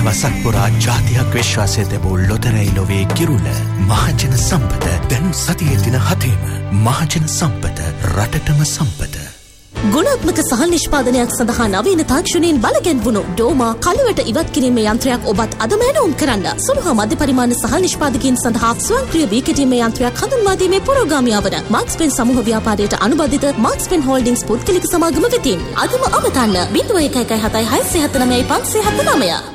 දවසක් පුරා ජාතියක් විශ්වාසය තිබූ ලොතරැයි ලොවේ කිරුළ මහජන සම්පත දැන් සතියේ දින 7ම මහජන සම්පත රටටම සම්පත. ගුණාත්මක සහල් නිෂ්පාදනයක් සඳහා නවීන තාක්ෂණයෙන් බලගැන්වුණු ඩෝමා කළුවට ඉවත් කිරීමේ යන්ත්‍රයක් ඔබත් අදම ඇනවුම් කරන්න. සුළු හා මධ්‍ය පරිමාණ සහල් නිෂ්පාදකයන් සඳහා ස්වයංක්‍රීය වී කැටීමේ යන්ත්‍රයක් හඳුන්වා දීමේ පුරෝගාමියා වන මාක්ස් පෙන් සමූහ ව්‍යාපාරයට අනුබද්ධිත මාක්ස් පෙන් හෝල්ඩින්ග්ස් පුද්ගලික සමාගම වෙතින් අදම අවතන්න 0117 679 579.